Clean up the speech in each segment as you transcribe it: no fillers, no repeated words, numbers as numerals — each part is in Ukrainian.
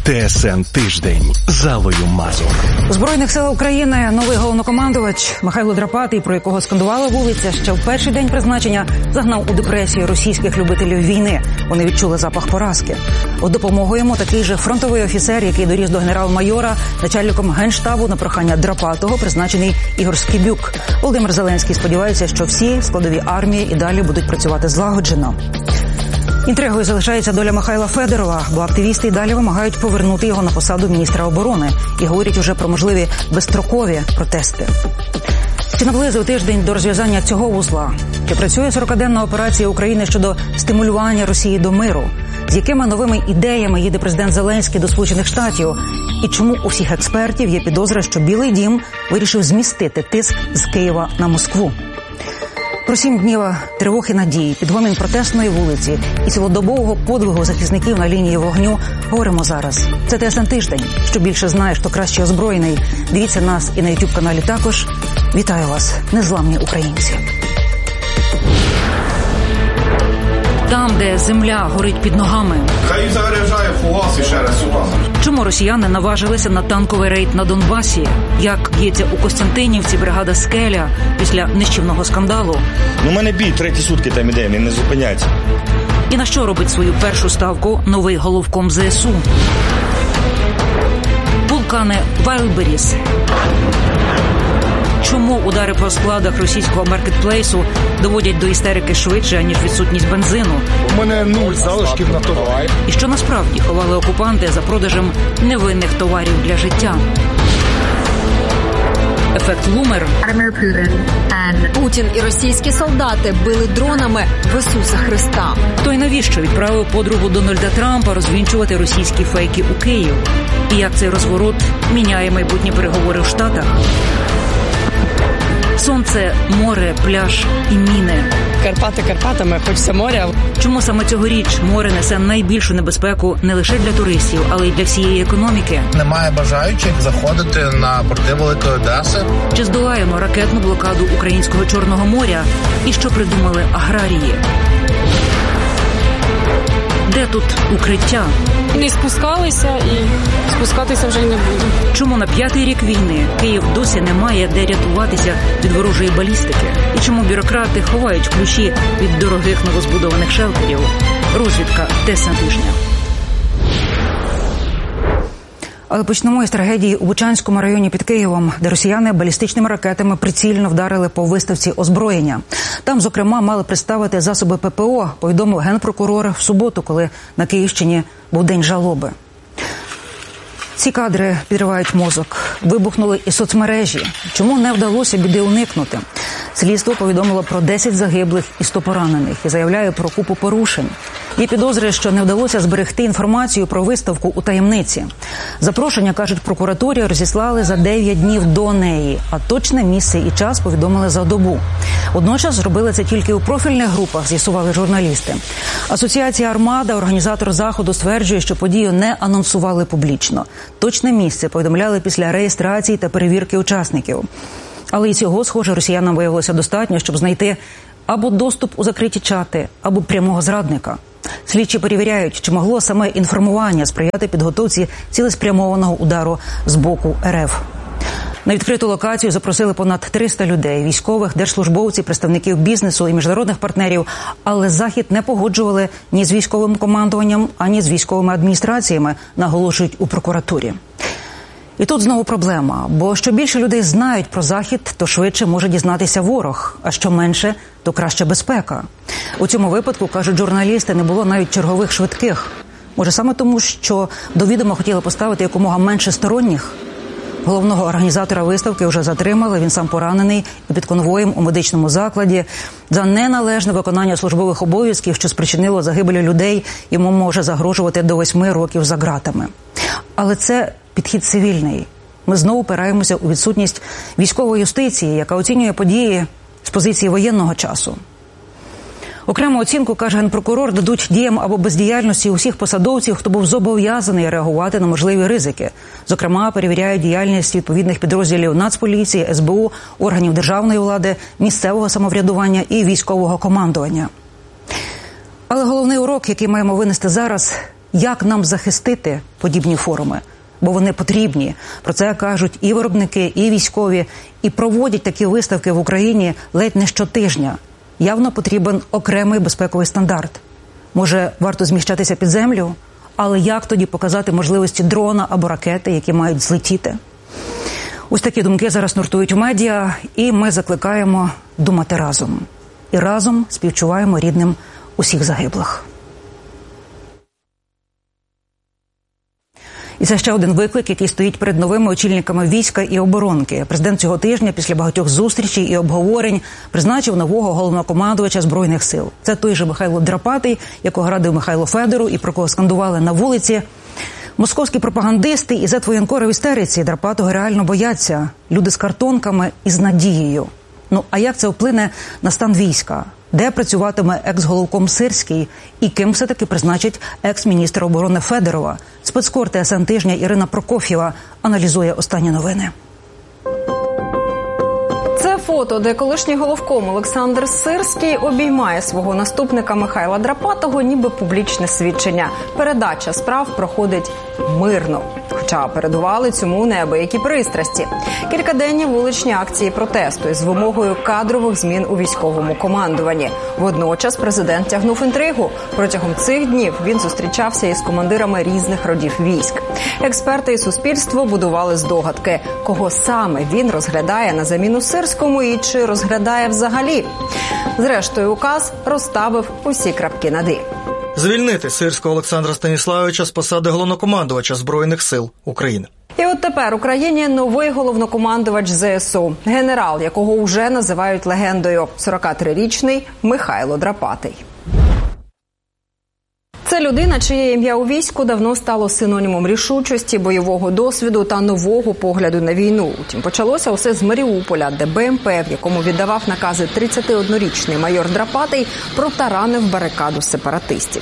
ТСН Тиждень з Аллою Мазур. У Збройних сил України новий головнокомандувач Михайло Драпатий, про якого скандувала вулиця, ще в перший день призначення загнав у депресію російських любителів війни. Вони відчули запах поразки. У допомогу йому такий же фронтовий офіцер, який доріс до генерал-майора, начальником Генштабу на прохання Драпатого призначений Ігор Скибюк. Володимир Зеленський сподівається, що всі складові армії і далі будуть працювати злагоджено. Інтригою залишається доля Михайла Федорова, бо активісти й далі вимагають повернути його на посаду міністра оборони і говорять уже про можливі безстрокові протести. Чи наблизив тиждень до розв'язання цього вузла? Чи працює 40-денна операція України щодо стимулювання Росії до миру? З якими новими ідеями їде президент Зеленський до Сполучених Штатів? І чому у всіх експертів є підозра, що Білий дім вирішив змістити тиск з Києва на Москву? Про 7 днів тривог і надії, підгомін протестної вулиці і цілодобового подвигу захисників на лінії вогню говоримо зараз. Це ТСН Тиждень. Що більше знаєш, то краще озброєний. Дивіться нас і на YouTube-каналі також. Вітаю вас, незламні українці. Там, де земля горить під ногами. Хай заряджає фугас і ще раз сюди. Чому росіяни наважилися на танковий рейд на Донбасі? Як б'ється у Костянтинівці бригада «Скеля» після нищівного скандалу? У мене бій 3 сутки там іде, він не зупиняється. І на що робить свою першу ставку новий головком ЗСУ? Вулкани Вайлдберріс. Чому удари по складах російського маркетплейсу доводять до істерики швидше, аніж відсутність бензину? У мене 0 залишків на товар. І що насправді ховали окупанти за продажем невинних товарів для життя? Ефект Лумер. Путін і російські солдати били дронами в Ісуса Христа. Хто й навіщо відправив подругу Дональда Трампа розвінчувати російські фейки у Київ? І як цей розворот міняє майбутні переговори в Штатах? Сонце, море, пляж і міни. Карпати Карпатами, хочеться моря. Чому саме цьогоріч море несе найбільшу небезпеку не лише для туристів, але й для всієї економіки? Немає бажаючих заходити на порти Великої Одеси. Чи здолаємо ракетну блокаду українського Чорного моря? І що придумали аграрії? Де тут укриття? Не спускалися і спускатися вже й не буду. Чому на 5-й рік війни Київ досі не має де рятуватися від ворожої балістики? І чому бюрократи ховають ключі від дорогих новозбудованих шелтерів? Розвідка ТСН Тижня. Але почнемо із трагедії у Бучанському районі під Києвом, де росіяни балістичними ракетами прицільно вдарили по виставці озброєння. Там, зокрема, мали представити засоби ППО, повідомив генпрокурор в суботу, коли на Київщині був день жалоби. Ці кадри підривають мозок. Вибухнули і соцмережі. Чому не вдалося біди уникнути? Слідство повідомило про 10 загиблих і 100 поранених і заявляє про купу порушень. Є підозри, що не вдалося зберегти інформацію про виставку у таємниці. Запрошення, кажуть, прокуратурі розіслали за 9 днів до неї, а точне місце і час повідомили за добу. Водночас зробили це тільки у профільних групах, з'ясували журналісти. Асоціація «Армада», організатор заходу, стверджує, що подію не анонсували публічно. Точне місце повідомляли після реєстрації та перевірки учасників. Але і цього, схоже, росіянам виявилося достатньо, щоб знайти або доступ у закриті чати, або прямого зрадника. Слідчі перевіряють, чи могло саме інформування сприяти підготовці цілеспрямованого удару з боку РФ. На відкриту локацію запросили понад 300 людей – військових, держслужбовців, представників бізнесу і міжнародних партнерів, але захід не погоджували ні з військовим командуванням, ані з військовими адміністраціями, наголошують у прокуратурі. І тут знову проблема, бо що більше людей знають про захід, то швидше може дізнатися ворог, а що менше, то краще безпека. У цьому випадку, кажуть журналісти, не було навіть чергових швидких. Може саме тому, що до відома хотіли поставити якомога менше сторонніх? Головного організатора виставки вже затримали, він сам поранений і під конвоєм у медичному закладі. За неналежне виконання службових обов'язків, що спричинило загибелі людей, йому може загрожувати до 8 років за ґратами. Але це підхід цивільний. Ми знову опираємося у відсутність військової юстиції, яка оцінює події з позиції воєнного часу. Окрему оцінку, каже генпрокурор, дадуть діям або бездіяльності усіх посадовців, хто був зобов'язаний реагувати на можливі ризики. Зокрема, перевіряють діяльність відповідних підрозділів Нацполіції, СБУ, органів державної влади, місцевого самоврядування і військового командування. Але головний урок, який маємо винести зараз – Як нам захистити подібні форуми? Бо вони потрібні. Про це кажуть і виробники, і військові. І проводять такі виставки в Україні ледь не щотижня. Явно потрібен окремий безпековий стандарт. Може, варто зміщатися під землю? Але як тоді показати можливості дрона або ракети, які мають злетіти? Ось такі думки зараз нуртують у медіа, і ми закликаємо думати разом. І разом співчуваємо рідним усіх загиблих. І це ще один виклик, який стоїть перед новими очільниками війська і оборонки. Президент цього тижня після багатьох зустрічей і обговорень призначив нового головнокомандувача Збройних сил. Це той же Михайло Драпатий, якого радив Михайло Федору і про кого скандували на вулиці. Московські пропагандисти і зетвоєнкори в істериці Драпатого реально бояться. Люди з картонками і з надією. Ну, а як це вплине на стан війська? Де працюватиме екс-головком Сирський? І ким все-таки призначить екс-міністр оборони Федорова? Спецкор ТСН тижня Ірина Прокоф'єва аналізує останні новини. Це фото, де колишній головком Олександр Сирський обіймає свого наступника Михайла Драпатого, ніби публічне свідчення. Передача справ проходить мирно. Хоча передували цьому неабиякі пристрасті. Кількаденні вуличні акції протесту із вимогою кадрових змін у військовому командуванні. Водночас президент тягнув інтригу. Протягом цих днів він зустрічався із командирами різних родів військ. Експерти і суспільство будували здогадки, кого саме він розглядає на заміну Сирському і чи розглядає взагалі. Зрештою, указ розставив усі крапки над «і». Звільнити Сирського Олександра Станіславовича з посади головнокомандувача Збройних сил України. І от тепер Україні новий головнокомандувач ЗСУ. Генерал, якого вже називають легендою. 43-річний Михайло Драпатий. Це людина, чиє ім'я у війську давно стало синонімом рішучості, бойового досвіду та нового погляду на війну. Утім, почалося усе з Маріуполя, де БМП, в якому віддавав накази 31-річний майор Драпатий, протаранив барикаду сепаратистів.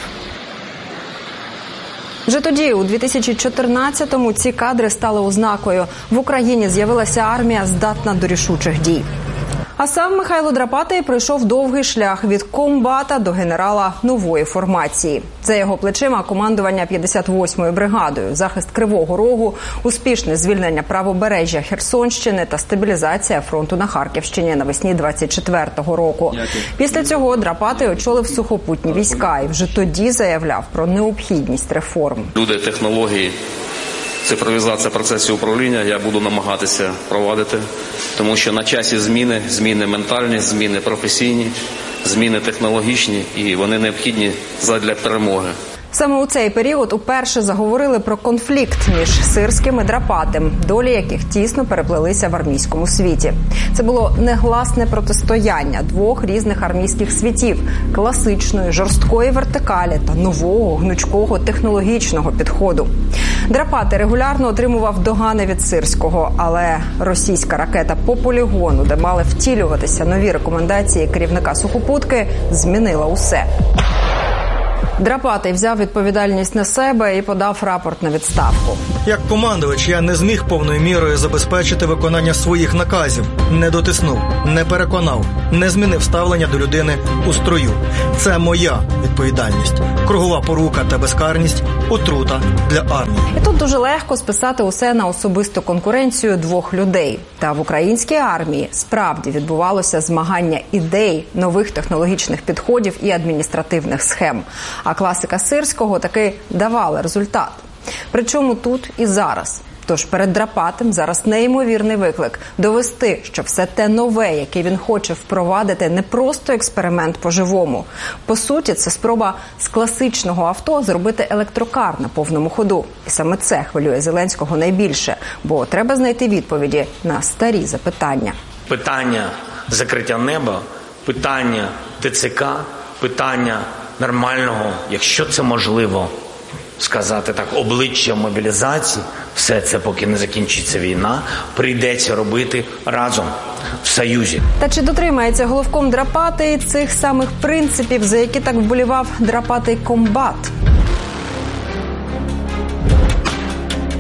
Вже тоді, у 2014-му, ці кадри стали ознакою. В Україні з'явилася армія, здатна до рішучих дій. А сам Михайло Драпатий пройшов довгий шлях від комбата до генерала нової формації. За його плечима командування 58-ю бригадою, захист Кривого Рогу, успішне звільнення правобережжя Херсонщини та стабілізація фронту на Харківщині навесні 24-го року. Після цього Драпатий очолив сухопутні війська і вже тоді заявляв про необхідність реформ. Люди, технології, цифровізація процесів управління я буду намагатися провадити, тому що на часі зміни ментальні, зміни професійні, зміни технологічні, і вони необхідні задля перемоги. Саме у цей період уперше заговорили про конфлікт між Сирським і Драпатим, долі яких тісно переплелися в армійському світі. Це було негласне протистояння двох різних армійських світів – класичної, жорсткої вертикалі та нового, гнучкого технологічного підходу. Драпатий регулярно отримував догани від Сирського, але російська ракета по полігону, де мали втілюватися нові рекомендації керівника сухопутки, змінила усе. Драпатий взяв відповідальність на себе і подав рапорт на відставку. Як командувач я не зміг повною мірою забезпечити виконання своїх наказів. Не дотиснув, не переконав, не змінив ставлення до людини у строю. Це моя відповідальність. Кругова порука та безкарність – отрута для армії. І тут дуже легко списати усе на особисту конкуренцію двох людей. Та в українській армії справді відбувалося змагання ідей, нових технологічних підходів і адміністративних схем. А класика Сирського таки давала результат. Причому тут і зараз. Тож перед Драпатим зараз неймовірний виклик – довести, що все те нове, яке він хоче впровадити, не просто експеримент по-живому. По суті, це спроба з класичного авто зробити електрокар на повному ходу. І саме це хвилює Зеленського найбільше, бо треба знайти відповіді на старі запитання. Питання закриття неба, питання ТЦК, питання нормального, якщо це можливо, сказати так, обличчя мобілізації, все це, поки не закінчиться війна, прийдеться робити разом, в союзі. Та чи дотримається головком Драпатий цих самих принципів, за які так вболівав Драпатий комбат?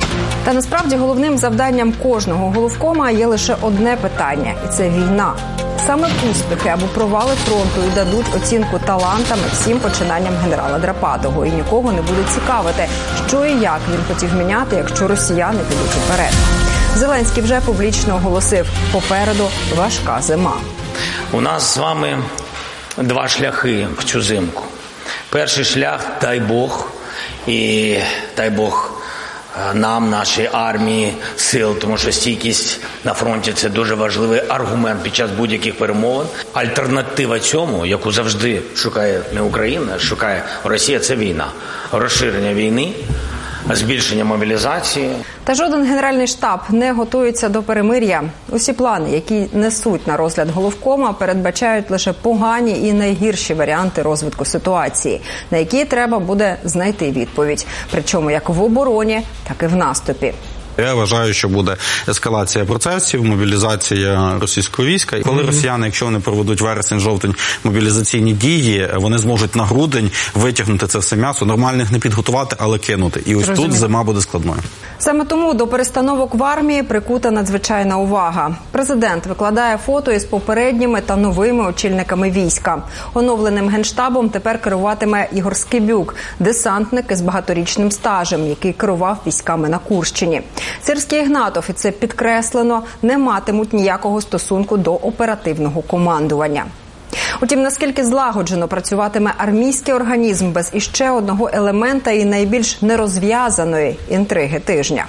Та насправді головним завданням кожного головкома є лише одне питання – і це війна. Саме успіхи або провали фронту і дадуть оцінку талантам і всім починанням генерала Драпатого. І нікого не буде цікавити, що і як він хотів міняти, якщо росіяни підуть уперед. Зеленський вже публічно оголосив – попереду важка зима. У нас з вами два шляхи в цю зимку. Перший шлях – дай Бог, і дай Бог нам, нашій армії, сил, тому що стійкість на фронті – це дуже важливий аргумент під час будь-яких перемовин. Альтернатива цьому, яку завжди шукає не Україна, шукає Росія – це війна. Розширення війни, збільшення мобілізації. Та жоден генеральний штаб не готується до перемир'я. Усі плани, які несуть на розгляд головкома, передбачають лише погані і найгірші варіанти розвитку ситуації, на які треба буде знайти відповідь. Причому як в обороні, так і в наступі. Я вважаю, що буде ескалація процесів, мобілізація російського війська. Коли росіяни, якщо вони проведуть вересень-жовтень мобілізаційні дії, вони зможуть на грудень витягнути це все м'ясо, нормально їх не підготувати, але кинути. І ось тут зима буде складною. Саме тому до перестановок в армії прикута надзвичайна увага. Президент викладає фото із попередніми та новими очільниками війська. Оновленим генштабом тепер керуватиме Ігор Скибюк, десантник із багаторічним стажем, який керував військами на Курщині. Сирський і Ігнатов, і це підкреслено, не матимуть ніякого стосунку до оперативного командування. Утім, наскільки злагоджено працюватиме армійський організм без іще одного елемента і найбільш нерозв'язаної інтриги тижня.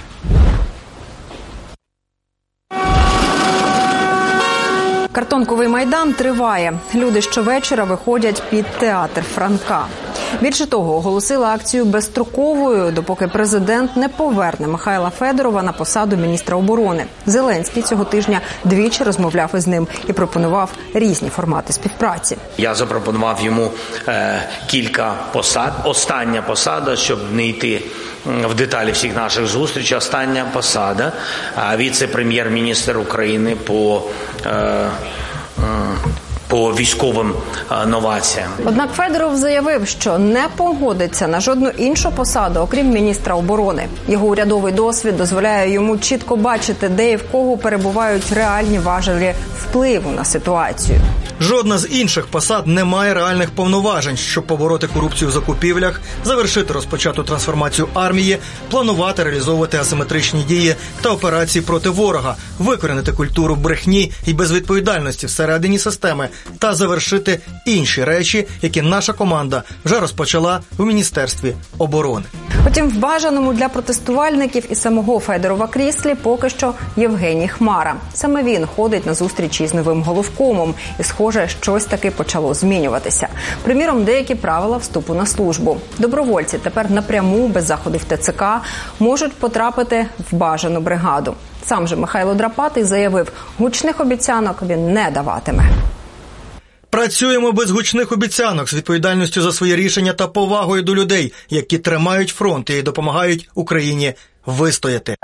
Картонковий майдан триває. Люди щовечора виходять під театр Франка. Більше того, оголосила акцію безстроковою, допоки президент не поверне Михайла Федорова на посаду міністра оборони. Зеленський цього тижня двічі розмовляв із ним і пропонував різні формати співпраці. Я запропонував йому кілька посад. Остання посада, щоб не йти в деталі всіх наших зустрічей, остання посада – віце-прем'єр-міністр України по військовим новаціям. Однак Федоров заявив, що не погодиться на жодну іншу посаду, окрім міністра оборони. Його урядовий досвід дозволяє йому чітко бачити, де і в кого перебувають реальні важелі впливу на ситуацію. Жодна з інших посад не має реальних повноважень, щоб побороти корупцію в закупівлях, завершити розпочату трансформацію армії, планувати, реалізовувати асиметричні дії та операції проти ворога, викорінити культуру брехні і безвідповідальності всередині системи та завершити інші речі, які наша команда вже розпочала в Міністерстві оборони. Утім, в бажаному для протестувальників і самого Федорова кріслі поки що Євгеній Хмара. Саме він ходить на зустрічі з новим головкомом і, схоже, щось таки почало змінюватися. Приміром, деякі правила вступу на службу. Добровольці тепер напряму, без заходу в ТЦК, можуть потрапити в бажану бригаду. Сам же Михайло Драпатий заявив, гучних обіцянок він не даватиме. Працюємо без гучних обіцянок, з відповідальністю за свої рішення та повагою до людей, які тримають фронт і допомагають Україні вистояти.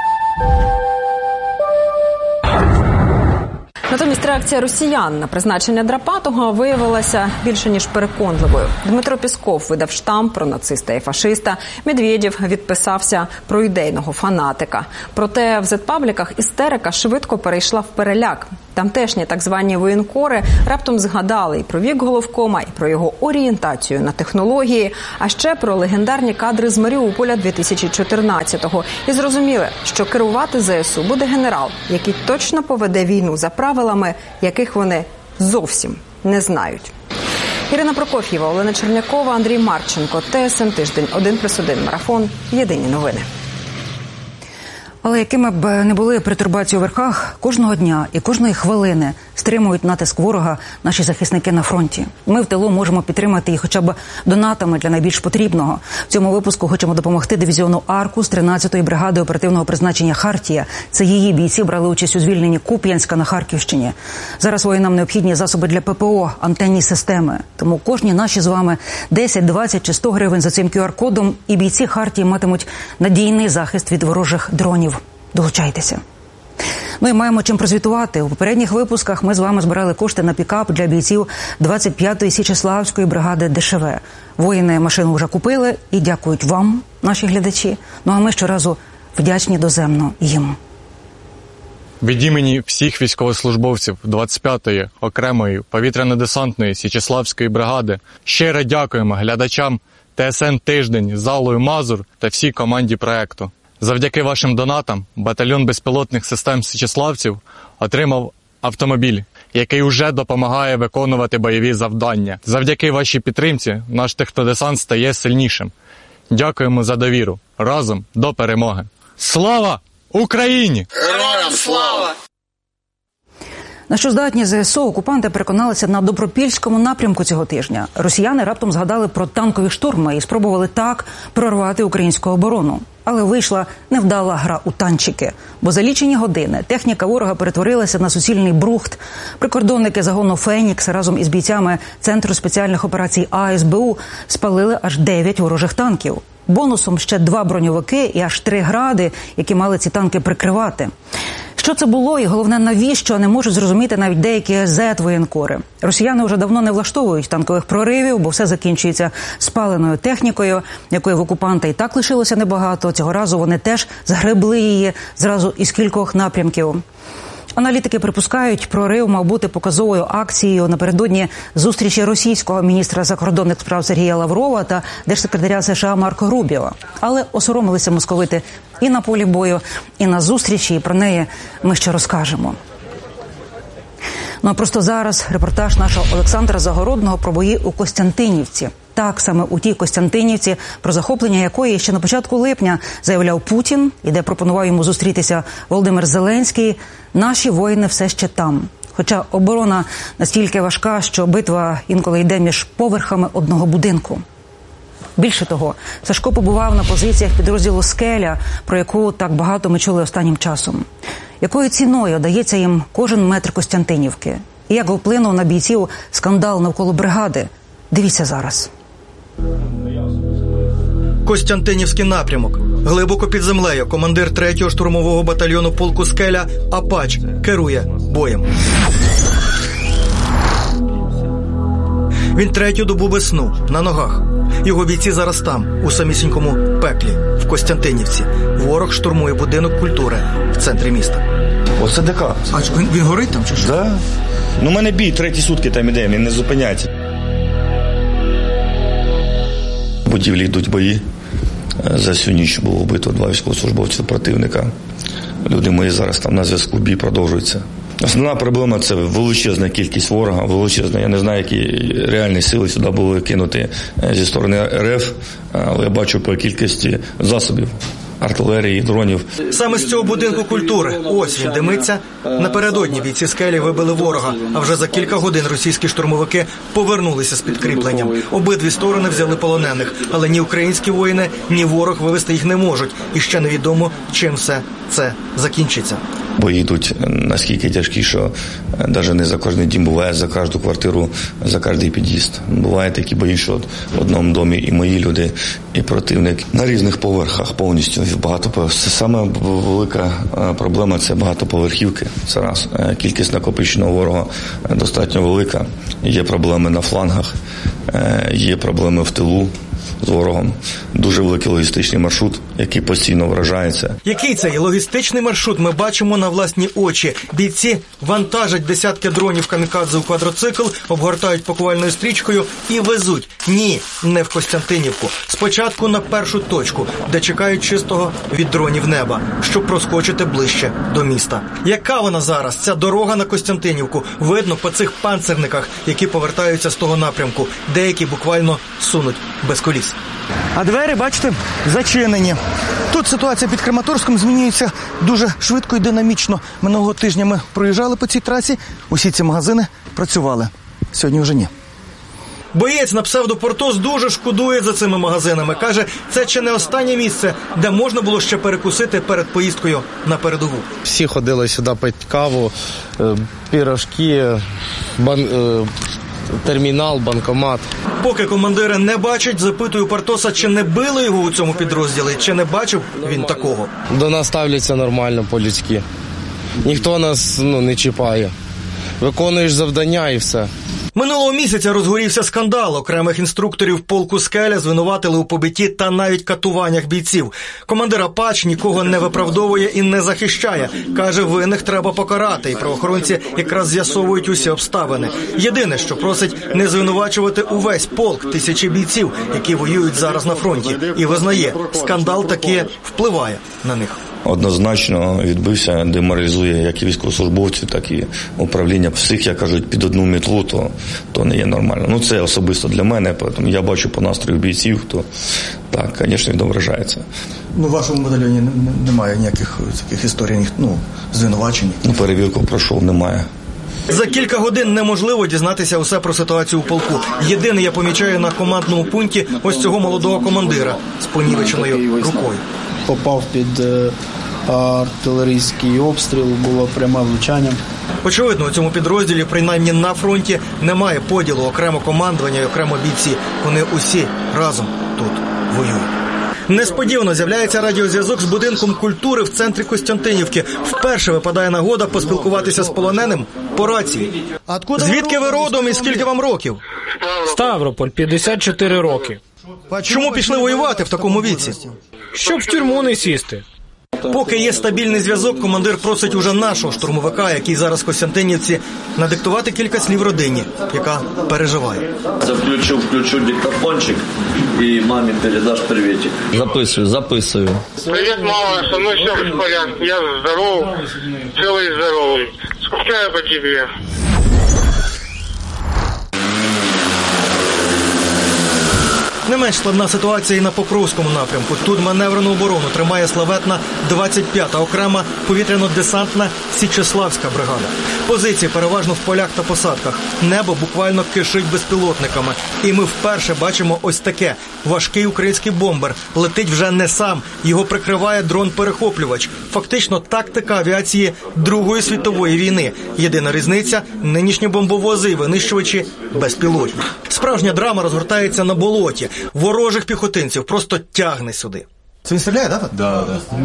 Натомість реакція росіян на призначення Драпатого виявилася більше ніж переконливою. Дмитро Пісков видав штамп про нациста і фашиста, Медведєв відписався про ідейного фанатика. Проте в зетпабліках істерика швидко перейшла в переляк. Тамтешні так звані воєнкори раптом згадали і про вік головкома, і про його орієнтацію на технології, а ще про легендарні кадри з Маріуполя 2014-го. І зрозуміли, що керувати ЗСУ буде генерал, який точно поведе війну за правилами, яких вони зовсім не знають. Ірина Прокоф'єва, Олена Чернякова, Андрій Марченко, ТСН Тиждень, 1+1 Марафон, Єдині новини. Але якими б не були пертурбації у верхах, кожного дня і кожної хвилини стримують натиск ворога наші захисники на фронті. Ми в тилу можемо підтримати їх хоча б донатами для найбільш потрібного. В цьому випуску хочемо допомогти дивізіону «Арку» з 13-ї бригади оперативного призначення «Хартія». Це її бійці брали участь у звільненні Куп'янська на Харківщині. Зараз воїнам необхідні засоби для ППО, антенні системи. Тому кожні наші з вами 10, 20 чи 100 гривень за цим QR-кодом і бійці «Хартії» матимуть надійний захист від ворожих дронів. Долучайтеся. Ну і маємо чим прозвітувати. У попередніх випусках ми з вами збирали кошти на пікап для бійців 25-ї Січеславської бригади ДШВ. Воїни машину вже купили і дякують вам, наші глядачі. Ну а ми щоразу Вдячні доземно їм. Від імені всіх військовослужбовців 25-ї окремої повітряно-десантної Січеславської бригади щиро дякуємо глядачам ТСН «Тиждень», залою «Мазур» та всій команді проекту. Завдяки вашим донатам батальйон безпілотних систем січеславців отримав автомобіль, який уже допомагає виконувати бойові завдання. Завдяки вашій підтримці наш технодесант стає сильнішим. Дякуємо за довіру. Разом до перемоги. Слава Україні! Героям слава! На що здатні ЗСУ окупанти переконалися на Добропільському напрямку цього тижня. Росіяни раптом згадали про танкові штурми і спробували так прорвати українську оборону. Але вийшла невдала гра у танчики. Бо за лічені години техніка ворога перетворилася на суцільний брухт. Прикордонники загону «Фенікс» разом із бійцями Центру спеціальних операцій АСБУ спалили аж 9 ворожих танків. Бонусом ще 2 броньовики і аж 3 гради, які мали ці танки прикривати. Що це було і, головне, навіщо, не можуть зрозуміти навіть деякі зет-воєнкори. Росіяни вже давно не влаштовують танкових проривів, бо все закінчується спаленою технікою, якої в окупанта і так лишилося небагато. Цього разу вони теж згребли її зразу із кількох напрямків. Аналітики припускають, прорив мав бути показовою акцією напередодні зустрічі російського міністра закордонних справ Сергія Лаврова та держсекретаря США Марко Рубіо. Але осоромилися московити і на полі бою, і на зустрічі, і про неї ми ще розкажемо. Ну а просто зараз репортаж нашого Олександра Загородного про бої у Костянтинівці. Так, саме у тій Костянтинівці, про захоплення якої ще на початку липня заявляв Путін, і де пропонував йому зустрітися Володимир Зеленський, наші воїни все ще там. Хоча оборона настільки важка, що битва інколи йде між поверхами одного будинку. Більше того, Сашко побував на позиціях підрозділу «Скеля», про яку так багато ми чули останнім часом. Якою ціною дається їм кожен метр Костянтинівки? І як вплинув на бійців скандал навколо бригади? Дивіться зараз. Костянтинівський напрямок. Глибоко під землею командир 3-го штурмового батальйону полку «Скеля» Апач керує боєм. Він 3-ю добу без сну, на ногах. Його бійці зараз там, у самісінькому пеклі, в Костянтинівці. Ворог штурмує будинок культури в центрі міста. Оце ДК. А він горить там чи що? Да. Ну, в мене бій 3 сутки там іде, він не зупиняється. В будівлі йдуть бої. За всю ніч було вбито 2 військовослужбовці противника. Люди мої зараз там на зв'язку, бій продовжується. Основна проблема – це величезна кількість ворога, величезна. Я не знаю, які реальні сили сюди були кинуті зі сторони РФ, але я бачу по кількості засобів, артилерії, дронів. Саме з цього будинку культури, ось він димиться. Напередодні бійці «Скелі» вибили ворога, а вже за кілька годин російські штурмовики повернулися з підкріпленням. Обидві сторони взяли полонених, але ні українські воїни, ні ворог вивести їх не можуть. І ще невідомо, чим все це закінчиться. Бої йдуть наскільки тяжкі, що навіть не за кожен дім, буває за кожну квартиру, за кожний під'їзд. Буває такі бої, що в одному домі і мої люди, і противник на різних поверхах повністю. Саме велика проблема – це багатоповерхівки. Це раз. Кількість накопиченого ворога достатньо велика. Є проблеми на флангах, є проблеми в тилу з ворогом. Дуже великий логістичний маршрут, який постійно вражається. Який це логістичний маршрут, ми бачимо на власні очі. Бійці вантажать десятки дронів камікадзе у квадроцикл, обгортають пакувальною стрічкою і везуть. Ні, не в Костянтинівку. Спочатку на першу точку, де чекають чистого від дронів неба, щоб проскочити ближче до міста. Яка вона зараз, ця дорога на Костянтинівку? Видно по цих панцирниках, які повертаються з того напрямку. Деякі буквально сунуть без коліс. А двері, бачите, зачинені. Тут ситуація під Краматорськом змінюється дуже швидко і динамічно. Минулого тижня ми проїжджали по цій трасі, усі ці магазини працювали. Сьогодні вже ні. Боєць на псевдопортос дуже шкодує за цими магазинами. Каже, це чи не останнє місце, де можна було ще перекусити перед поїздкою на передову. Всі ходили сюди пити каву, пірожки, термінал, банкомат. Поки командири не бачать, запитую Портоса, чи не били його у цьому підрозділі, чи не бачив він такого. До нас ставляться нормально, по-людськи. Ніхто нас не чіпає. виконуєш завдання і все. Минулого місяця розгорівся скандал. Окремих інструкторів полку «Скеля» звинуватили у побитті та навіть катуваннях бійців. Командир Апач нікого не виправдовує і не захищає. Каже, винних треба покарати, і правоохоронці якраз з'ясовують усі обставини. Єдине, що просить не звинувачувати увесь полк, тисячі бійців, які воюють зараз на фронті. І визнає, скандал таки впливає на них. Однозначно відбився, деморалізує як і військовослужбовців, так і управління. Всіх, як кажуть, під одну мітлу, то не є нормально. Це особисто для мене, тому я бачу по настрою бійців, то так, звісно, відображається. В вашому батальйоні немає ніяких таких історій, звинувачень? Перевірку пройшов, немає. За кілька годин неможливо дізнатися усе про ситуацію у полку. Єдине, я помічаю на командному пункті ось цього молодого командира з понівеченою рукою. Попав під артилерійський обстріл, було пряме влучання. Очевидно, у цьому підрозділі, принаймні на фронті, немає поділу, окремо командування і окремо бійці. Вони усі разом тут воюють. Несподівано з'являється радіозв'язок з будинком культури в центрі Костянтинівки. Вперше випадає нагода поспілкуватися з полоненим по рації. Звідки ви родом і скільки вам років? Ставрополь, 54 роки. Чому пішли воювати в такому віці? Щоб в тюрму не сісти. Поки є стабільний зв'язок, командир просить уже нашого штурмовика, який зараз в Костянтинівці, надиктувати кілька слів родині, яка переживає. Включу диктофончик і мамі передаш привітик. Записую. Привіт, мама, со мною все в порядку, я здоров, цілий здоровий. Скучаю по тебе. Не менш складна ситуація і на Покровському напрямку. Тут маневрену оборону тримає славетна 25-та окрема повітряно-десантна Січеславська бригада. Позиції переважно в полях та посадках. Небо буквально кишить безпілотниками. І ми вперше бачимо ось таке. Важкий український бомбер летить вже не сам. Його прикриває дрон-перехоплювач. Фактично тактика авіації Другої світової війни. Єдина різниця – нинішні бомбовози і винищувачі безпілотні. Справжня драма розгортається на болоті. Ворожих піхотинців просто тягне сюди. Це він стріляє, так? Да.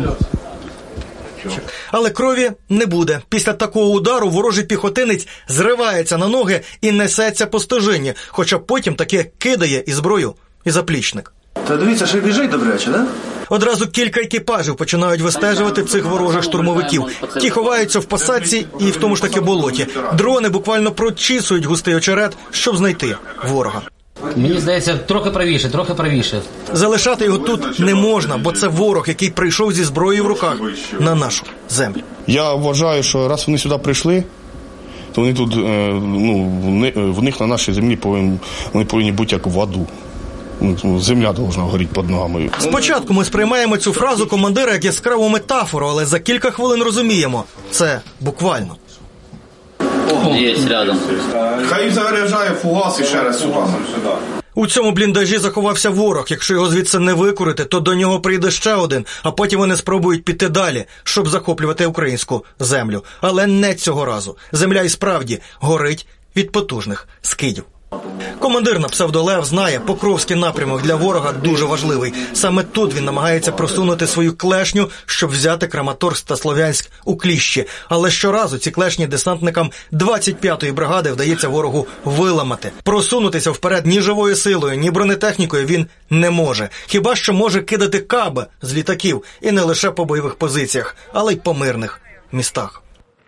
Але крові не буде. Після такого удару ворожий піхотинець зривається на ноги і несеться по стежині, хоча потім таки кидає і зброю, і заплічник. Та дивіться, що біжить добряче, да? Одразу кілька екіпажів починають вистежувати цих ворожих штурмовиків. Ті ховаються в посадці і в тому ж таки болоті. Дрони буквально прочісують густий очерет, щоб знайти ворога. Мені здається, трохи правіше. Залишати його тут не можна, бо це ворог, який прийшов зі зброєю в руках на нашу землю. Я вважаю, що раз вони сюди прийшли, то вони тут, в них на нашій землі вони повинні бути як в аду. Земля повинна горіти під ногами. Спочатку ми сприймаємо цю фразу командира як яскраву метафору, але за кілька хвилин розуміємо – це буквально. Є рядом. Хай заряджає фугас і ще раз сюди. У цьому бліндажі заховався ворог. Якщо його звідси не викурити, то до нього прийде ще один, а потім вони спробують піти далі, щоб захоплювати українську землю. Але не цього разу. Земля і справді горить від потужних скидів. Командир на псевдолев знає, Покровський напрямок для ворога дуже важливий. Саме тут він намагається просунути свою клешню, щоб взяти Краматорськ та Слов'янськ у кліщі. Але щоразу ці клешні десантникам 25-ї бригади вдається ворогу виламати. Просунутися вперед ні живою силою, ні бронетехнікою він не може. Хіба що може кидати каби з літаків. І не лише по бойових позиціях, але й по мирних містах.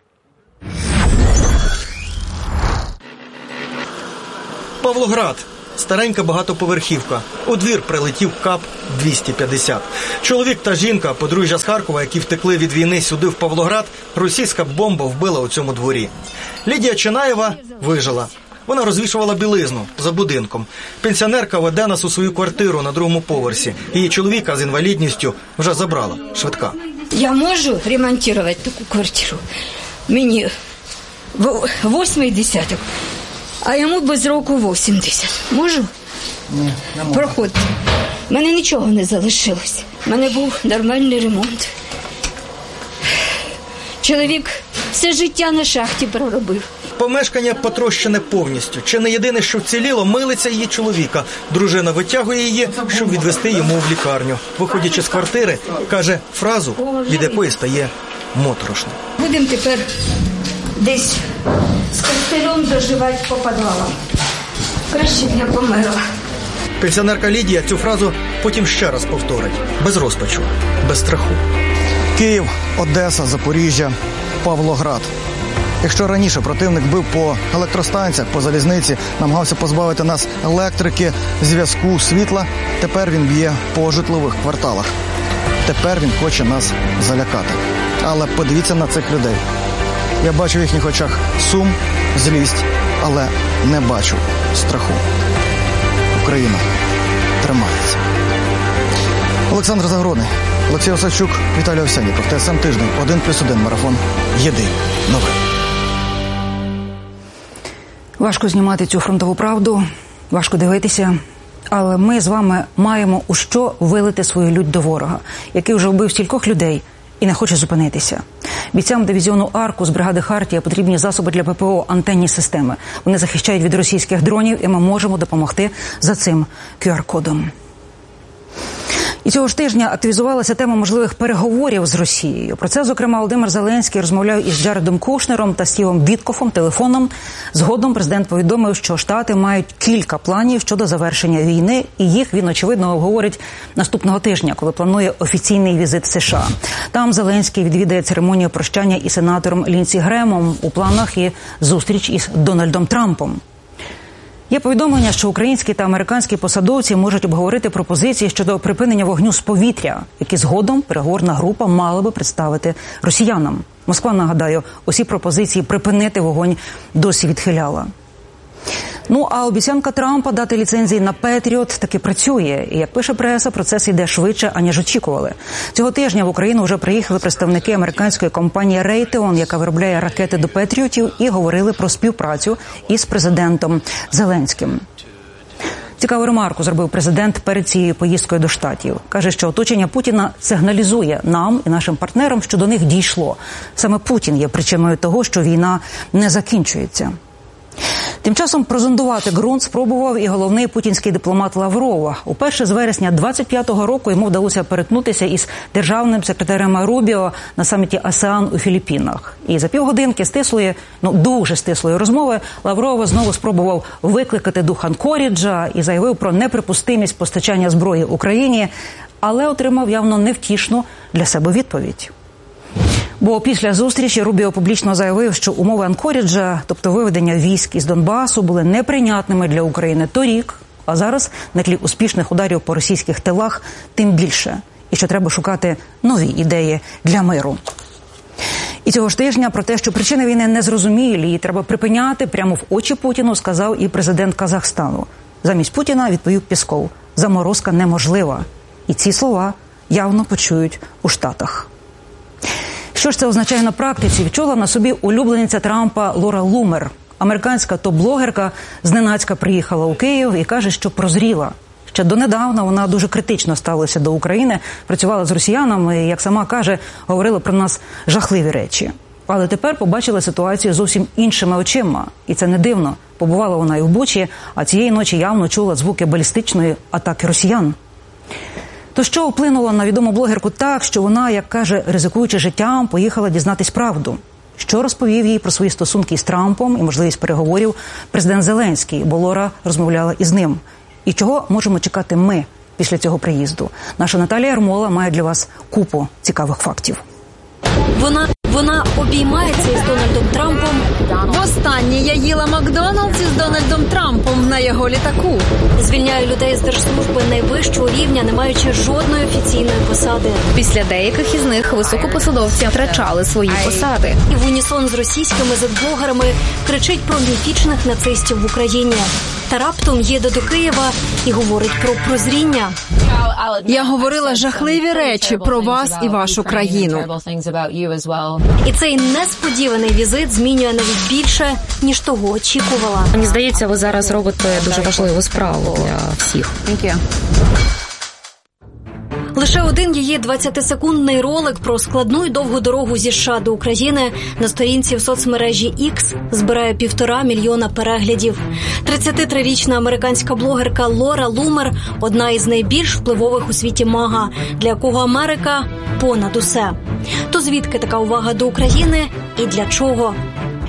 Павлоград. Старенька багатоповерхівка. У двір прилетів КАП-250. Чоловік та жінка, подружжя з Харкова, які втекли від війни сюди в Павлоград, російська бомба вбила у цьому дворі. Лідія Чинаєва вижила. Вона розвішувала білизну за будинком. Пенсіонерка веде нас у свою квартиру на другому поверсі. Її чоловіка з інвалідністю вже забрала швидка. Я можу ремонтувати таку квартиру. Мені 8-й десяток. А йому без року 80. Можу? Ні, не можу. Проходьте. У мене нічого не залишилось. У мене був нормальний ремонт. Чоловік все життя на шахті проробив. Помешкання потрощене повністю. Чи не єдине, що вціліло, милиця її чоловіка. Дружина витягує її, щоб відвести йому в лікарню. Виходячи з квартири, каже фразу, від якої стає моторошно. Будемо тепер десь з костелем доживати по підвалам. Краще б я померла. Пенсіонерка Лідія цю фразу потім ще раз повторить. Без розпачу, без страху. Київ, Одеса, Запоріжжя, Павлоград. Якщо раніше противник бив по електростанціях, по залізниці, намагався позбавити нас електрики, зв'язку, світла, тепер він б'є по житлових кварталах. Тепер він хоче нас залякати. Але подивіться на цих людей. Я бачу в їхніх очах сум, злість, але не бачу страху. Україна тримається. Олександр Загородний, Олексій Осадчук, Віталій Овсянніков, ТСН Тиждень, 1+1 марафон. Єдині новини. Важко знімати цю фронтову правду, важко дивитися, але ми з вами маємо у що вилити свою лють до ворога, який вже вбив стількох людей і не хоче зупинитися. Бійцям дивізіону «Аркус» бригади «Хартія» потрібні засоби для ППО, антенні системи. Вони захищають від російських дронів, і ми можемо допомогти за цим QR-кодом. І цього ж тижня активізувалася тема можливих переговорів з Росією. Про це, зокрема, Володимир Зеленський розмовляв із Джаредом Кушнером та Стівом Віткофом телефоном. Згодом президент повідомив, що Штати мають кілька планів щодо завершення війни, і їх він, очевидно, обговорить наступного тижня, коли планує офіційний візит США. Там Зеленський відвідає церемонію прощання із сенатором Лінсі Гремом. У планах і зустріч із Дональдом Трампом. Є повідомлення, що українські та американські посадовці можуть обговорити пропозиції щодо припинення вогню з повітря, які згодом переговорна група мала би представити росіянам. Москва, нагадаю, усі пропозиції припинити вогонь досі відхиляла. Ну, а обіцянка Трампа дати ліцензії на Петріот таки працює. І, як пише преса, процес йде швидше, аніж очікували. Цього тижня в Україну вже приїхали представники американської компанії Raytheon, яка виробляє ракети до Петріотів, і говорили про співпрацю із президентом Зеленським. Цікаву ремарку зробив президент перед цією поїздкою до Штатів. Каже, що оточення Путіна сигналізує нам і нашим партнерам, що до них дійшло. Саме Путін є причиною того, що війна не закінчується. Тим часом прозондувати ґрунт спробував і головний путінський дипломат Лавров. Уперше з вересня 25-го року йому вдалося перетнутися із державним секретарем Рубіо на саміті АСЕАН у Філіппінах. І за півгодинки стислої, дуже стислої розмови Лавров знову спробував викликати дух Анкоріджа і заявив про неприпустимість постачання зброї Україні, але отримав явно невтішну для себе відповідь. Бо після зустрічі Рубіо публічно заявив, що умови Анкоріджа, тобто виведення військ із Донбасу, були неприйнятними для України торік, а зараз на тлі успішних ударів по російських тилах тим більше. І що треба шукати нові ідеї для миру. І цього ж тижня про те, що причини війни незрозумілі і треба припиняти, прямо в очі Путіну сказав і президент Казахстану. Замість Путіна відповів Пєсков: заморозка неможлива. І ці слова явно почують у Штатах. Що ж це означає на практиці, відчула на собі улюблениця Трампа Лора Лумер. Американська топ-блогерка зненацька приїхала у Київ і каже, що прозріла. Ще донедавна вона дуже критично ставилася до України, працювала з росіянами і, як сама каже, говорила про нас жахливі речі. Але тепер побачила ситуацію зовсім іншими очима. І це не дивно. Побувала вона і в Бучі, а цієї ночі явно чула звуки балістичної атаки росіян. То що вплинуло на відому блогерку так, що вона, як каже, ризикуючи життям, поїхала дізнатись правду? Що розповів їй про свої стосунки з Трампом і можливість переговорів президент Зеленський, бо Лора розмовляла із ним? І чого можемо чекати ми після цього приїзду? Наша Наталія Ярмола має для вас купу цікавих фактів. Вона обіймається із Дональдом Трампом. Востаннє я їла Макдональдс із Дональдом Трампом на його літаку. Звільняє людей з держслужби найвищого рівня, не маючи жодної офіційної посади. Після деяких із них високопосадовці втрачали свої посади. І в унісон з російськими зетблогерами кричить про міфічних нацистів в Україні. Та раптом їде до Києва і говорить про прозріння. Я говорила жахливі речі про вас і вашу країну. І цей несподіваний візит змінює навіть більше, ніж того очікувала. Мені здається, ви зараз робите дуже важливу справу для всіх. Лише один її 20-секундний ролик про складну і довгу дорогу зі США до України на сторінці в соцмережі X збирає 1,5 мільйона переглядів. 33-річна американська блогерка Лора Лумер – одна із найбільш впливових у світі мага, для якого Америка – понад усе. То звідки така увага до України і для чого?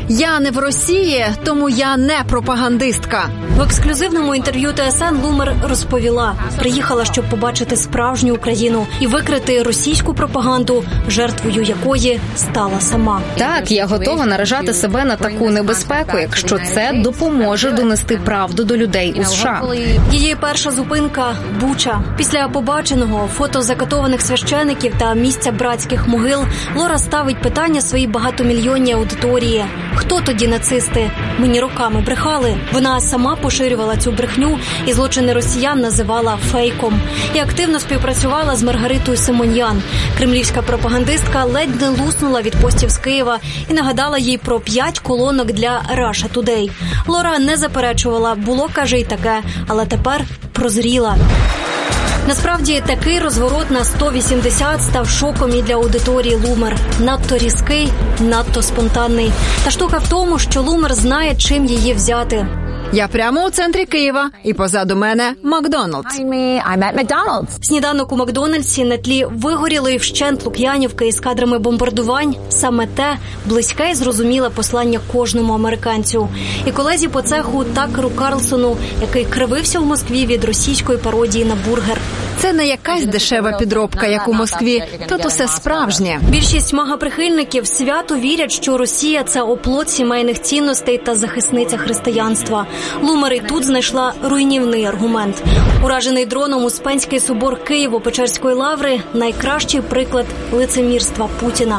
Я не в Росії, тому я не пропагандистка. В ексклюзивному інтерв'ю ТСН Лумер розповіла, приїхала, щоб побачити справжню Україну і викрити російську пропаганду, жертвою якої стала сама. Так, я готова наражати себе на таку небезпеку, якщо це допоможе донести правду до людей у США. Її перша зупинка – Буча. Після побаченого, фото закатованих священиків та місця братських могил, Лора ставить питання своїй багатомільйонній аудиторії. Хто тоді нацисти? Мені роками брехали. Вона сама поширювала цю брехню і злочини росіян називала фейком. І активно співпрацювала з Маргаритою Симоньян. Кремлівська пропагандистка ледь не луснула від постів з Києва і нагадала їй про 5 колонок для Russia Today. Лора не заперечувала, було, каже, і таке, але тепер прозріла. Насправді, такий розворот на 180 став шоком і для аудиторії Лумер. Надто різкий, надто спонтанний. Та штука в тому, що Лумер знає, чим її взяти. Я прямо у центрі Києва, і позаду мене Макдональдс. Сніданок у Макдональдсі на тлі вигорілої вщент Лук'янівки із кадрами бомбардувань – саме те близьке і зрозуміле послання кожному американцю. І колезі по цеху Такеру Карлсону, який кривився в Москві від російської пародії на бургер. Це не якась дешева підробка, як у Москві. Тут усе справжнє. Більшість мага-прихильників свято вірять, що Росія – це оплот сімейних цінностей та захисниця християнства. Лумер і тут знайшла руйнівний аргумент. Уражений дроном Успенський собор Києво-Печерської лаври – найкращий приклад лицемірства Путіна.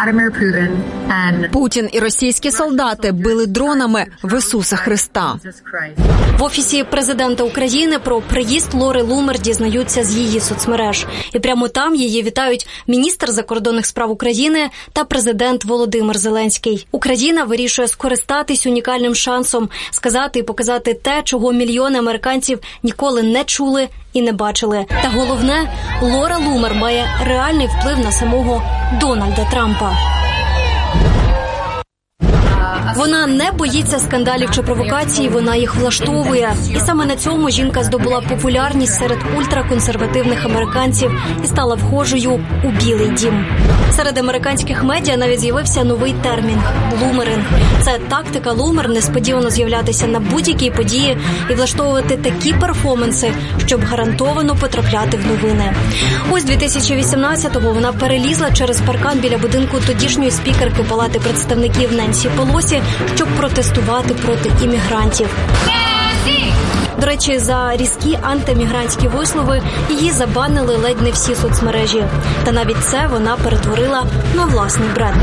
Путін і російські солдати били дронами в Ісуса Христа. В Офісі президента України про приїзд Лори Лумер дізнаються з її соцмереж. І прямо там її вітають міністр закордонних справ України та президент Володимир Зеленський. Україна вирішує скористатись унікальним шансом, сказати і показати те, чого мільйони американців ніколи не чули і не бачили. Та головне, Лора Лумер має реальний вплив на самого Дональда Трампа. Вона не боїться скандалів чи провокацій, вона їх влаштовує. І саме на цьому жінка здобула популярність серед ультраконсервативних американців і стала вхожою у Білий дім. Серед американських медіа навіть з'явився новий термін – лумеринг. Це тактика Лумер несподівано з'являтися на будь-якій події і влаштовувати такі перформанси, щоб гарантовано потрапляти в новини. Ось 2018-го вона перелізла через паркан біля будинку тодішньої спікерки Палати представників Ненсі Пелосі, щоб протестувати проти іммігрантів. До речі, за різкі антимігрантські вислови її забанили ледь не всі соцмережі. Та навіть це вона перетворила на власний бренд.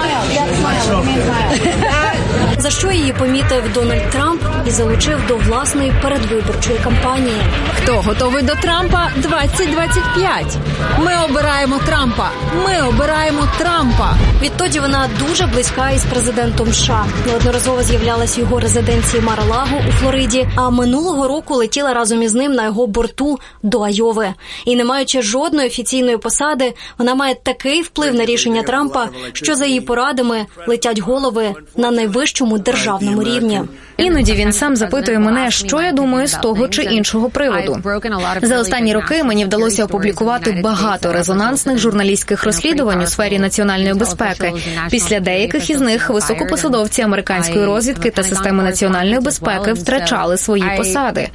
За що її помітив Дональд Трамп і залучив до власної передвиборчої кампанії. Хто готовий до Трампа 2025? Ми обираємо Трампа! Ми обираємо Трампа! Відтоді вона дуже близька із президентом США. Неодноразово з'являлась в його резиденції Мар-а-Лаго у Флориді, а минулого року летіла разом із ним на його борту до Айови. І не маючи жодної офіційної посади, вона має такий вплив на рішення Трампа, що за її порадами летять голови на найвищому державному рівні. Іноді він сам запитує мене, що я думаю з того чи іншого приводу. За останні роки мені вдалося опублікувати багато резонансних журналістських розслідувань у сфері національної безпеки. Після деяких із них високопосадовці американської розвідки та системи національної безпеки втрачали свої посади.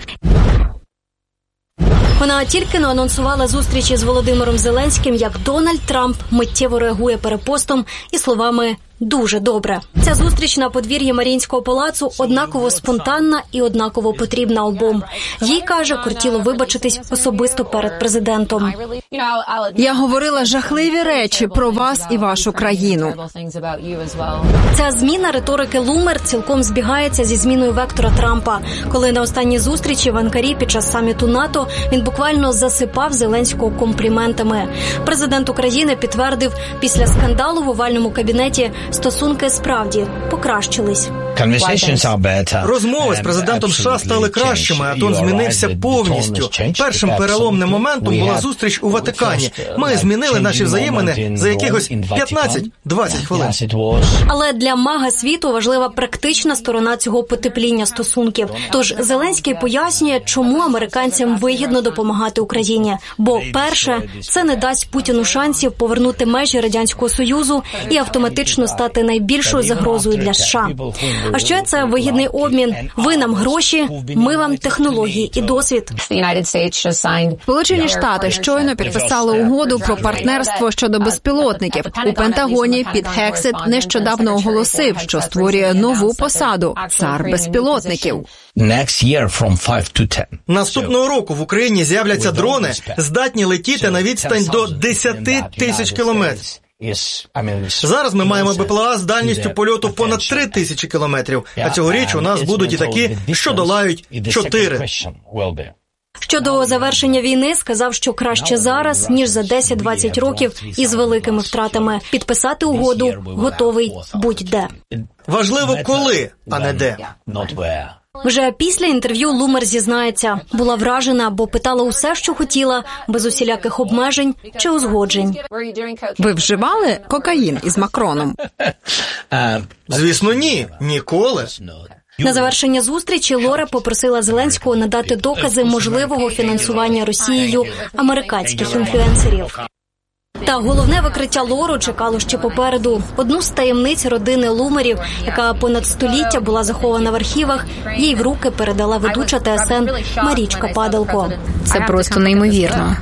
Вона тільки-но анонсувала зустрічі з Володимиром Зеленським, як Дональд Трамп миттєво реагує перепостом і словами «дуже добре». Ця зустріч на подвір'ї Маріїнського палацу однаково спонтанна і однаково потрібна обом. Їй, каже, кортіло вибачитись особисто перед президентом. Я говорила жахливі речі про вас і вашу країну. Ця зміна риторики Лумер цілком збігається зі зміною вектора Трампа. Коли на останній зустрічі в Анкарі під час саміту НАТО він буквально засипав Зеленського компліментами. Президент України підтвердив, після скандалу в овальному кабінеті стосунки справді покращились. Розмови з президентом США стали кращими, а тон змінився повністю. Першим переломним моментом була зустріч у Ватикані. Ми змінили наші взаємини за якихось 15-20 хвилин. Але для мага світу важлива практична сторона цього потепління стосунків. Тож Зеленський пояснює, чому американцям вигідно допомагати Україні. Бо, перше, це не дасть Путіну шансів повернути межі Радянського Союзу і автоматично стати стати найбільшою загрозою для США. А ще це вигідний обмін. Ви нам гроші, ми вам технології і досвід. Сполучені Штати щойно підписали угоду про партнерство щодо безпілотників. У Пентагоні Піт Гексет нещодавно оголосив, що створює нову посаду – цар безпілотників. Наступного року в Україні з'являться дрони, здатні летіти на відстань до 10 тисяч кілометрів. Зараз ми маємо БПЛА з дальністю польоту понад 3 тисячі кілометрів, а цьогоріч у нас будуть і такі, що долають 4. Щодо завершення війни, сказав, що краще зараз, ніж за 10-20 років із великими втратами. Підписати угоду готовий будь-де. Важливо коли, а не де. Вже після інтерв'ю Лумер зізнається, була вражена, бо питала усе, що хотіла, без усіляких обмежень чи узгоджень. Ви вживали кокаїн із Макроном? Звісно, ні. Ніколи. На завершення зустрічі Лора попросила Зеленського надати докази можливого фінансування Росією американських інфлюенсерів. Та головне викриття Лору чекало ще попереду. Одну з таємниць родини Лумерів, яка понад століття була захована в архівах, їй в руки передала ведуча ТСН Марічка Падалко. Це просто неймовірно.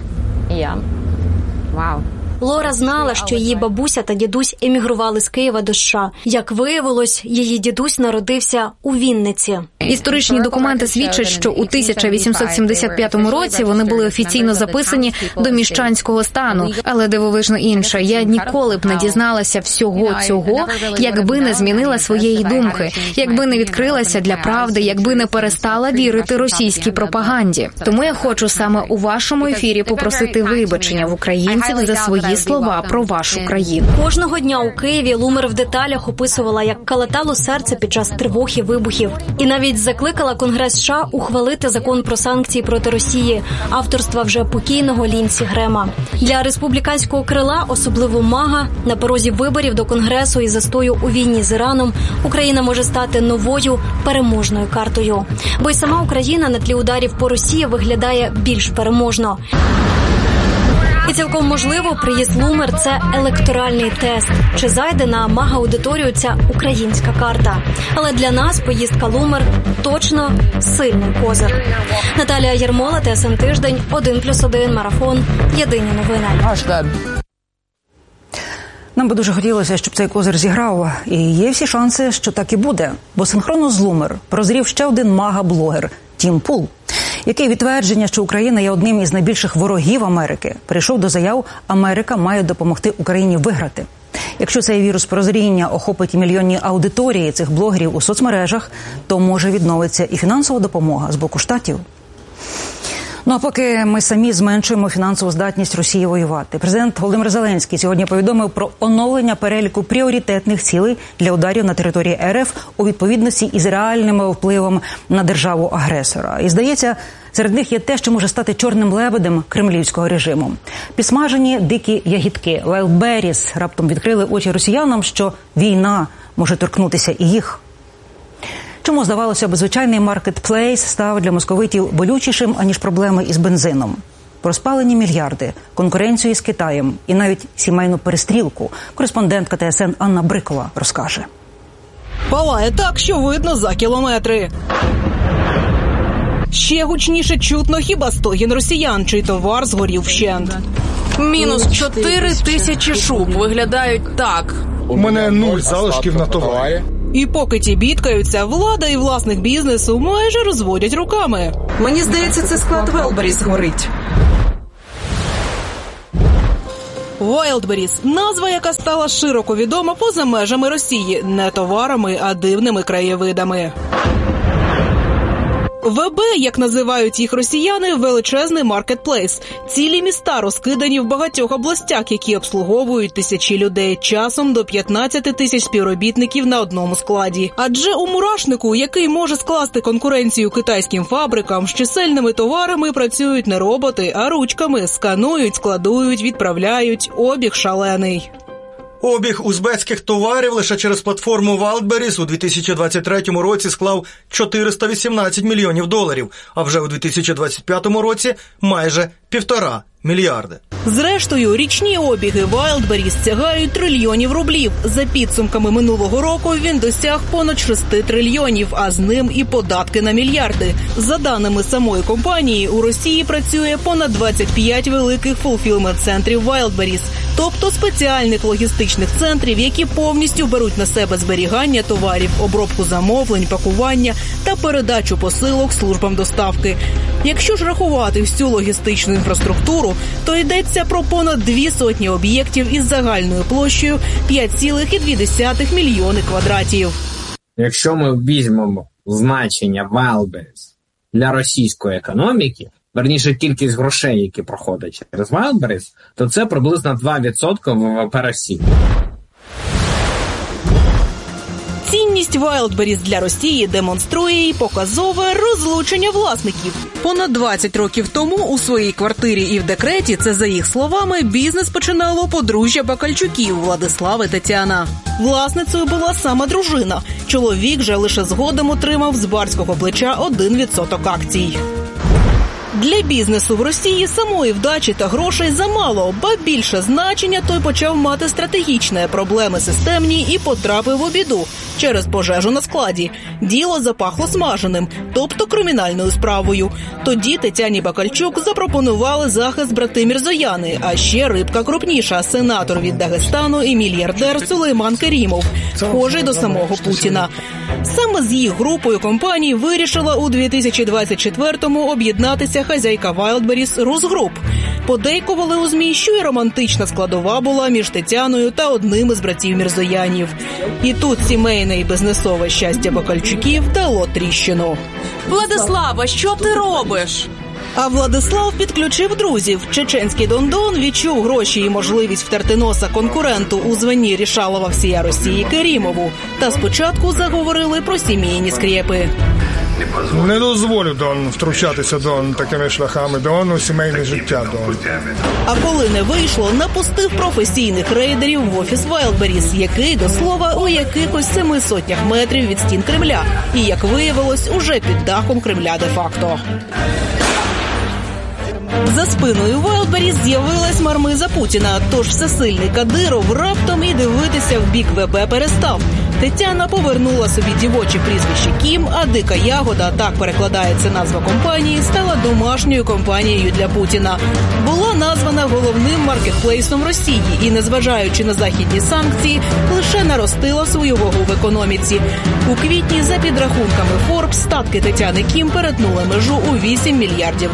Лора знала, що її бабуся та дідусь емігрували з Києва до США. Як виявилось, її дідусь народився у Вінниці. Історичні документи свідчать, що у 1875 році вони були офіційно записані до міщанського стану. Але дивовижно інше. Я ніколи б не дізналася всього цього, якби не змінила своєї думки, якби не відкрилася для правди, якби не перестала вірити російській пропаганді. Тому я хочу саме у вашому ефірі попросити вибачення в українців за свої слова про вашу країну. Кожного дня у Києві Лумер в деталях описувала, як калатало серце під час тривог і вибухів. І навіть закликала Конгрес США ухвалити закон про санкції проти Росії, авторства вже покійного Лінсі Грема. Для республіканського крила, особливо МАГА, на порозі виборів до Конгресу і застою у війні з Іраном, Україна може стати новою переможною картою. Бо й сама Україна на тлі ударів по Росії виглядає більш переможно. І цілком можливо, приїзд Лумер – це електоральний тест. Чи зайде на МАГА-аудиторію ця українська карта? Але для нас поїздка Лумер – точно сильний козир. Наталія Єрмола, ТСН Тиждень, 1+1, Марафон, Єдині новини. Нам би дуже хотілося, щоб цей козир зіграв. І є всі шанси, що так і буде. Бо синхронно з Лумер прозрів ще один мага-блогер – Тім Пул, який відтвердження, що Україна є одним із найбільших ворогів Америки, прийшов до заяв «Америка має допомогти Україні виграти». Якщо цей вірус прозріння охопить мільйонні аудиторії цих блогерів у соцмережах, то може відновиться і фінансова допомога з боку Штатів. Ну а поки ми самі зменшуємо фінансову здатність Росії воювати. Президент Володимир Зеленський сьогодні повідомив про оновлення переліку пріоритетних цілей для ударів на території РФ у відповідності із реальним впливом на державу-агресора. І, здається, серед них є те, що може стати чорним лебедем кремлівського режиму. Підсмажені дикі ягідки, wildberries, раптом відкрили очі росіянам, що війна може торкнутися і їх. Чому, здавалося б, звичайний маркетплейс став для московитів болючішим, аніж проблеми із бензином? Про спалені мільярди, конкуренцію із Китаєм і навіть сімейну перестрілку кореспондентка ТСН Анна Брикова розкаже. Палає так, що видно за кілометри. Ще гучніше чутно хіба стогін росіян, чий товар згорів вщент. Мінус 4 тисячі шуб виглядають так. У мене 0 залишків на товарі. І поки ті бідкаються, влада і власник бізнесу майже розводять руками. Мені здається, це склад Wildberries горить. Wildberries – назва, яка стала широко відома поза межами Росії. Не товарами, а дивними краєвидами. ВБ, як називають їх росіяни, величезний маркетплейс. Цілі міста розкидані в багатьох областях, які обслуговують тисячі людей, часом до 15 тисяч співробітників на одному складі. Адже у мурашнику, який може скласти конкуренцію китайським фабрикам, з чисельними товарами працюють не роботи, а ручками. Сканують, складують, відправляють. Обіг шалений. Обіг узбецьких товарів лише через платформу Wildberries у 2023 році склав $418 мільйонів, а вже у 2025 році майже $1,5 мільярда. Зрештою, річні обіги Wildberries сягають трильйонів рублів. За підсумками минулого року він досяг понад 6 трильйонів, а з ним і податки на мільярди. За даними самої компанії, у Росії працює понад 25 великих фулфілмент-центрів Wildberries, тобто спеціальних логістичних центрів, які повністю беруть на себе зберігання товарів, обробку замовлень, пакування та передачу посилок службам доставки. Якщо ж рахувати всю логістичну інфраструктуру, то йдеться про понад 200 об'єктів із загальною площею 5,2 мільйони квадратів. Якщо ми візьмемо значення Wildberries для російської економіки, верніше кількість грошей, які проходять через Wildberries, то це приблизно 2% ВВП Росії. Цінність Wildberries для Росії демонструє і показове розлучення власників. Понад 20 років тому у своїй квартирі і в декреті, це за їх словами, бізнес починало подружжя Бакальчуків Владислав і Тетяна. Власницею була сама дружина. Чоловік же лише згодом отримав з барського плеча 1% акцій. Для бізнесу в Росії самої вдачі та грошей замало, ба більше значення той почав мати стратегічне, проблеми системні і потрапив у біду через пожежу на складі. Діло запахло смаженим, тобто кримінальною справою. Тоді Тетяні Бакальчук запропонували захист брати Мірзояни, а ще рибка крупніша – сенатор від Дагестану і мільярдер Сулейман Керімов, схожий до самого Путіна. Саме з їх групою компаній вирішила у 2024-му об'єднатися хазяйка Wildberries Русгруп. Подейкували у ЗМІ, що й романтична складова була між Тетяною та одним із братів Мірзоянів. І тут сімейне і бізнесове щастя Бакальчуків дало тріщину. Владислава, що ти робиш? А Владислав підключив друзів. Чеченський Дондон відчув гроші і можливість втерти носа конкуренту у званні рішалова всія Росії Керімову. Та спочатку заговорили про сімейні скрєпи. Не дозволю, Дон, втручатися, Дон, такими шляхами, Дон, у сімейне життя, Дон. А коли не вийшло, напустив професійних рейдерів в офіс Wildberries, який, до слова, у якихось 700 метрів від стін Кремля. І, як виявилось, уже під дахом Кремля де-факто. За спиною Wildberries з'явилась мармиза Путіна, тож всесильний Кадиров раптом і дивитися в бік ВБ перестав. Тетяна повернула собі дівоче прізвище Кім, а Дика Ягода, так перекладається назва компанії, стала домашньою компанією для Путіна. Була названа головним маркетплейсом Росії і, незважаючи на західні санкції, лише наростила свою вагу в економіці. У квітні, за підрахунками Forbes, статки Тетяни Кім перетнули межу у $8 мільярдів.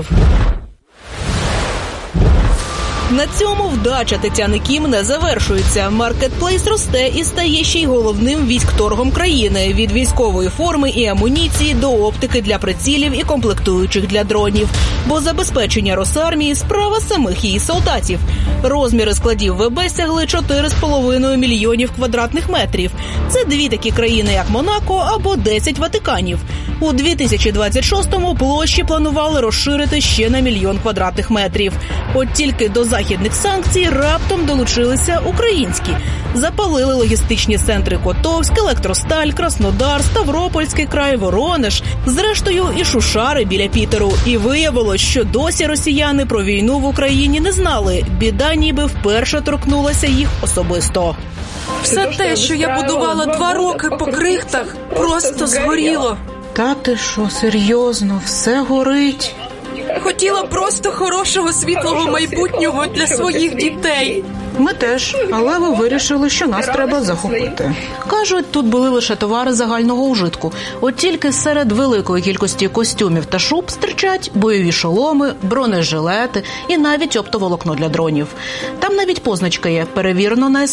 На цьому вдача Тетяни Кім не завершується. Маркетплейс росте і стає ще й головним військторгом країни. Від військової форми і амуніції до оптики для прицілів і комплектуючих для дронів. Бо забезпечення Росармії – справа самих її солдатів. Розміри складів ВБ сягли 4,5 мільйонів квадратних метрів. Це дві такі країни, як Монако або 10 Ватиканів. У 2026-му площі планували розширити ще на 1 мільйон квадратних метрів. От тільки до західних санкцій раптом долучилися українські. Запалили логістичні центри Котовськ, Електросталь, Краснодар, Ставропольський край, Воронеж, зрештою і Шушари біля Пітеру. І виявилось, що досі росіяни про війну в Україні не знали. Біда ніби вперше торкнулася їх особисто. Все те, що я будувала 2 роки по крихтах, просто згоріло. Та ти що, серйозно, все горить? Хотіла просто хорошого світлого майбутнього для своїх дітей. Ми теж, але ви вирішили, що нас треба захопити. Кажуть, тут були лише товари загального ужитку. От тільки серед великої кількості костюмів та шуб стирчать бойові шоломи, бронежилети і навіть оптоволокно для дронів. Там навіть позначка є – перевірено на